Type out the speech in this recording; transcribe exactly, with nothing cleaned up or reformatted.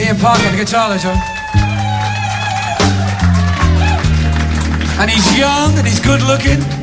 Ian Parker on the guitar later on. And he's young and he's good looking.